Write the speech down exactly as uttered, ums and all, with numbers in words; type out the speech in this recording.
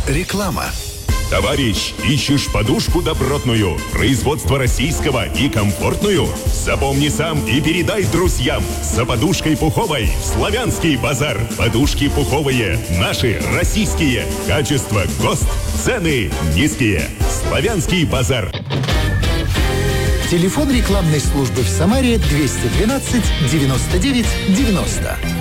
Реклама. Товарищ, ищешь подушку добротную, производство российского и комфортную? Запомни сам и передай друзьям. За подушкой пуховой в Славянский базар. Подушки пуховые, наши, российские. Качество ГОСТ, цены низкие. Славянский базар. Телефон рекламной службы в Самаре двести двенадцать девяносто девять девяносто.